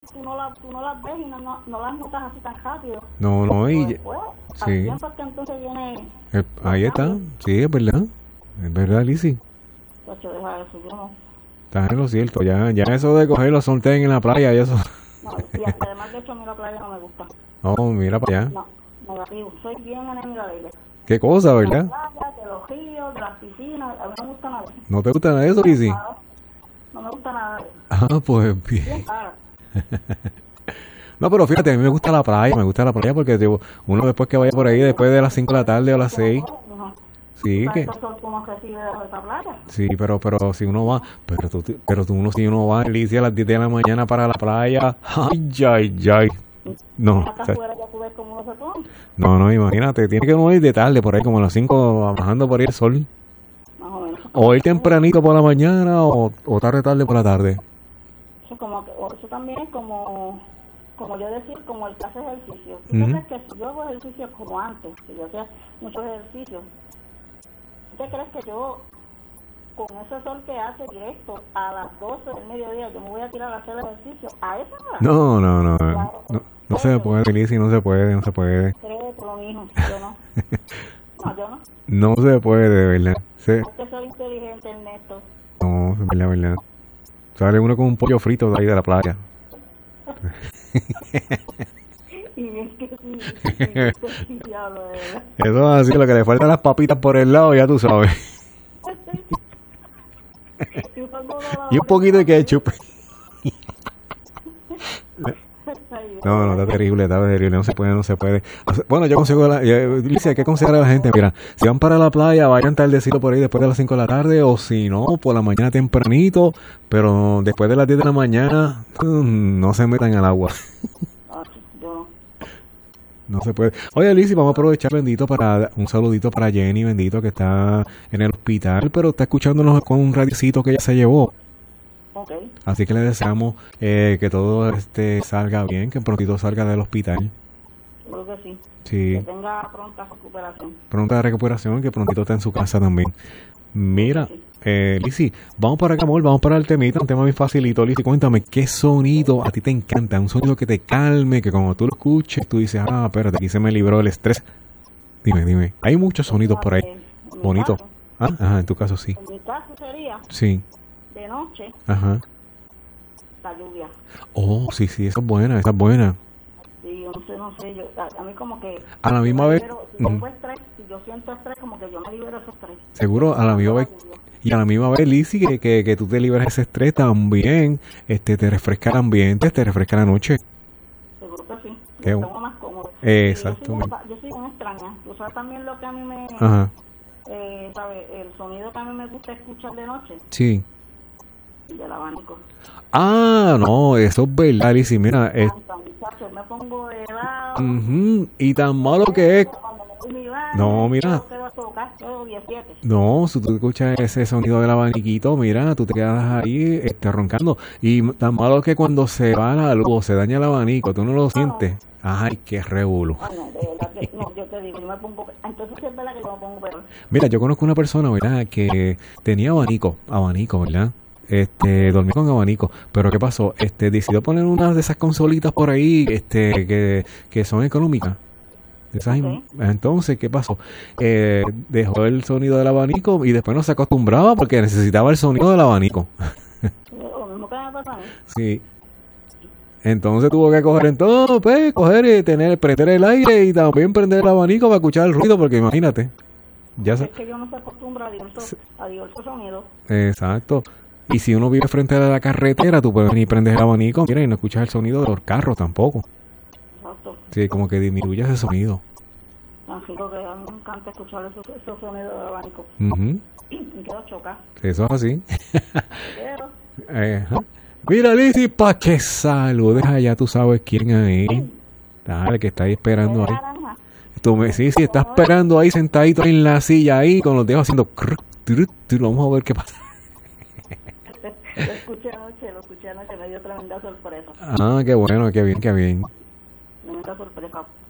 tú no las ves y no las notas así tan rápido. No, y después, sí. al tiempo que entonces viene... Ahí está, sí, es verdad, Lizzy. Pues yo deja eso, yo no. Estás en lo cierto, ya eso de coger los soltén en la playa y eso. No, y además de hecho a mí la playa no me gusta. Oh, mira para allá. No, negativo, soy bien enemiga de ella. Qué cosa, De ¿verdad? las playas, de los ríos, de las piscinas, a mí no me gusta nada de eso. ¿No te gusta nada de eso, Lizzy? No me gusta nada de eso. Ah, pues bien. Bien raro. No, pero fíjate, a mí me gusta la playa porque digo, uno después que vaya por ahí, después de las 5 de la tarde o las 6, sí, que... ¿Cuántos sol tú no recibes de esa playa? Sí, pero si uno va, si uno va, Lizzy, a las 10 de la mañana para la playa, ay. No, Acá afuera ya tú ves cómo uno se pone. no, imagínate, tiene que uno ir de tarde por ahí, como a las 5, bajando por ahí el sol. Más o menos. O ir tempranito por la mañana o tarde por la tarde. Eso también es como yo decir, como el que hace ejercicio. ¿Tú crees que si yo hago ejercicio como antes, que yo hacía muchos ejercicios, ¿tú crees que yo, con ese sol que hace directo a las 12 del mediodía, yo me voy a tirar a hacer ejercicio a esa hora? No se puede, Lizzy, no se puede. Créetelo, mijo, yo no. No, yo no. No se puede, de verdad. Hay que ser inteligente, Ernesto. No, de verdad. Sale uno con un pollo frito de ahí de la playa. Y es que sí, diablo, de verdad. Eso es así, lo que le faltan las papitas por el lado, ya tú sabes. Y un poquito de ketchup. No, está terrible, no se puede. Bueno, yo consigo Lizzy, hay que aconsejar a la gente, mira, si van para la playa, vayan tardecito por ahí después de las 5 de la tarde, o si no, por la mañana tempranito, pero después de las 10 de la mañana, no se metan al agua. No se puede. Oye, Lizzy, vamos a aprovechar, bendito, para un saludito para Jenny, bendito, que está en el hospital, pero está escuchándonos con un radiocito que ella se llevó. Okay. Así que le deseamos que todo salga bien, que prontito salga del hospital. Creo que sí. Sí. Que tenga pronta recuperación. Pronta recuperación, que prontito está en su casa también. Mira, Lizzy, vamos para acá, amor, vamos para el temita, un tema muy facilito. Lizzy, cuéntame, ¿qué sonido a ti te encanta? Un sonido que te calme, que cuando tú lo escuches, tú dices, espérate, aquí se me libró el estrés. Dime, hay muchos sonidos por ahí, bonitos. Ajá, en tu caso sí. En mi caso sería... Sí. De noche, ajá, la lluvia. Oh, sí, esa es buena. Sí, no sé, a mí como que... A la misma vez... Si yo siento estrés, como que yo me libero ese estrés. Seguro, a la misma vez... Y a la misma vez, Lizzy, que tú te liberas ese estrés también, te refresca el ambiente, te refresca la noche. Seguro que sí. Qué Yo más cómodo. Exactamente. Yo soy una extraña. Tú sabes también lo que a mí me... Ajá. ¿Sabes? El sonido que a mí me gusta escuchar de noche. Sí. Del abanico. No, eso es verdad, Lizzy, mira. Me pongo de lado. Y tan malo que es. No, mira. No, si tú escuchas ese sonido del abaniquito, mira, tú te quedas ahí roncando. Y tan malo que cuando se va la luz o se daña el abanico, tú no lo sientes. Ay, qué revuelo. Yo te digo, yo me pongo... Entonces es verdad que yo me pongo peor. Mira, yo conozco una persona, ¿verdad?, que tenía abanico, ¿verdad? Dormía con abanico, pero ¿qué pasó? Decidió poner una de esas consolitas por ahí, que son económicas. Entonces, ¿qué pasó? Dejó el sonido del abanico y después no se acostumbraba porque necesitaba el sonido del abanico. Lo mismo que me pasa a mí. Sí. Entonces tuvo que coger y prender el aire y también prender el abanico para escuchar el ruido, porque imagínate. Es que yo no se acostumbra a diversos sonidos. Exacto. Y si uno vive frente a la carretera, tú puedes venir y prendes el abanico, mira, y no escuchas el sonido de los carros tampoco. Exacto. Sí, como que disminuye ese sonido. Así que a mí me encanta escuchar esos sonidos del abanico. Me quedo chocada. Eso es así. Mira, Lizzy, pa' que saludes allá, tú sabes quién ahí. Dale, que está ahí esperando ahí. Sí, estás esperando ahí sentadito ahí en la silla ahí, con los dedos haciendo... Vamos a ver qué pasa. Lo escuché anoche, me dio tremenda sorpresa. Qué bueno, qué bien.